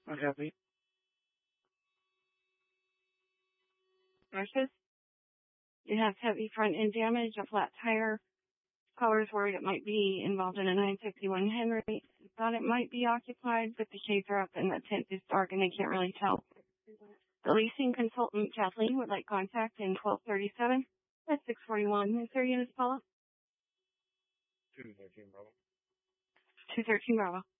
What happened? Rushes? It has heavy front end damage, a flat tire. Caller's worried it might be involved in a 961 Henry. Thought it might be occupied, but the shades are up and the tent is dark and they can't really tell. The leasing consultant, Kathleen, would like contact in 1237 at 641. Is there units, Paula? 213 Bravo. 213 Bravo.